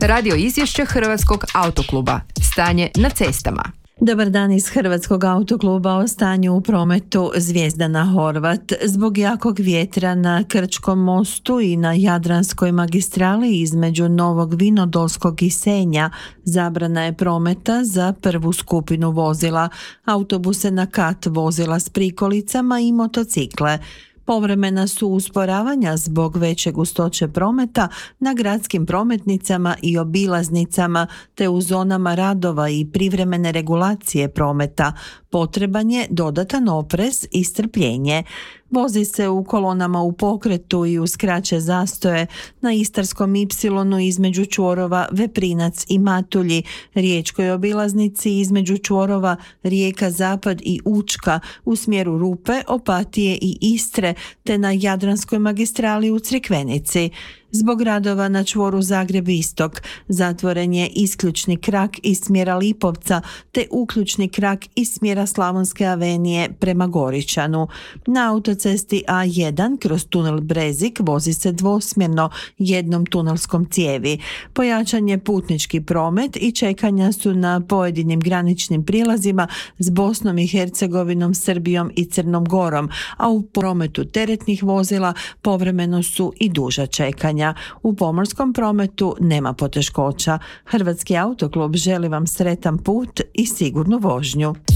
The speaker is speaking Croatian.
Radio izvješće Hrvatskog autokluba. Stanje na cestama. Dobar dan iz Hrvatskog autokluba o stanju u prometu. Zvijezdana Horvat. Zbog jakog vjetra na Krčkom mostu i na Jadranskoj magistrali između Novog Vinodolskog i Senja zabrana je prometa za prvu skupinu vozila, autobuse na kat, vozila s prikolicama i motocikle. Povremena su usporavanja zbog veće gustoće prometa na gradskim prometnicama i obilaznicama te u zonama radova i privremene regulacije prometa. Potreban je dodatan oprez i strpljenje. Vozi se u kolonama u pokretu i uz kraće zastoje na Istarskom ipsilonu između čvorova Veprinac i Matulji, riječkoj obilaznici između čvorova Rijeka Zapad i Učka u smjeru Rupe, Opatije i Istre te na Jadranskoj magistrali u Crikvenici. Zbog radova na čvoru Zagreb Istok zatvoren je isključni krak iz smjera Lipovca te uključni krak iz smjera Slavonske avenije prema Goričanu. Na autocesti A1 kroz tunel Brezik vozi se dvosmjerno jednom tunelskom cijevi. Pojačan je putnički promet i čekanja su na pojedinim graničnim prijelazima s Bosnom i Hercegovinom, Srbijom i Crnom Gorom, a u prometu teretnih vozila povremeno su i duža čekanja. U pomorskom prometu nema poteškoća. Hrvatski autoklub želi vam sretan put i sigurnu vožnju.